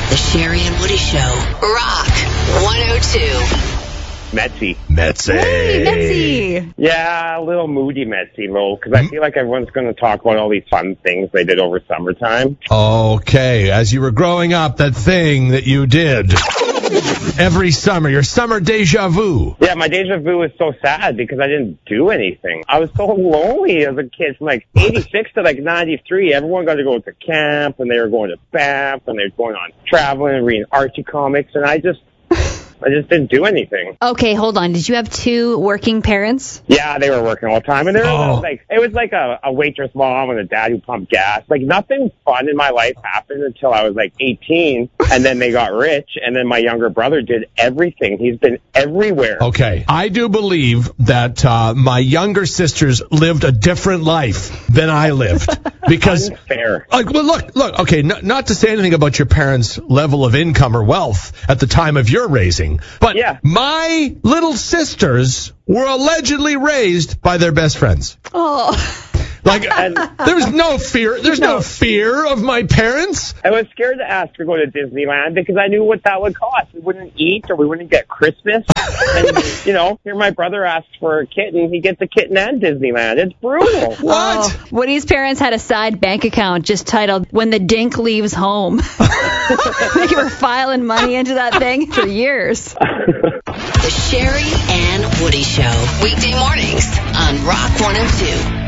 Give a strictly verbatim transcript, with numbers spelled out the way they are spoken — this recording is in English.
The Sherry and Woody Show. Rock one oh two. Metzy. Metzy. Hey, Metzy. Yeah, a little moody Metzy, though, because I feel like everyone's going to talk about all these fun things they did over summertime. Okay, as you were growing up, that thing that you did every summer, your summer deja vu. Yeah, my deja vu is so sad because I didn't do anything. I was so lonely as a kid. From like eighty-six to like ninety-three, everyone got to go to camp, and they were going to Banff, and they were going on traveling and reading Archie comics, and I just... I just didn't do anything. Okay, hold on. Did you have two working parents? Yeah, they were working all the time. And there Oh. was like, it was like a, a waitress mom and a dad who pumped gas. Like, nothing fun in my life happened until I was like eighteen. And then they got rich. And then my younger brother did everything. He's been everywhere. Okay, I do believe that uh, my younger sisters lived a different life than I lived. Because, Unfair. like, well, look, look, okay, n- not to say anything about your parents' level of income or wealth at the time of your raising, but Yeah. my little sisters were allegedly raised by their best friends. Oh. Like, And there was no fear. There's no fear of my parents. I was scared to ask to go to Disneyland because I knew what that would cost. We wouldn't eat or we wouldn't get Christmas. And, you know, here my brother asks for a kitten. He gets a kitten and Disneyland. It's brutal. What? Oh. Woody's parents had a side bank account just titled When the Dink Leaves Home. They were filing money into that thing for years. The Sherry and Woody Show. Weekday mornings on Rock one oh two.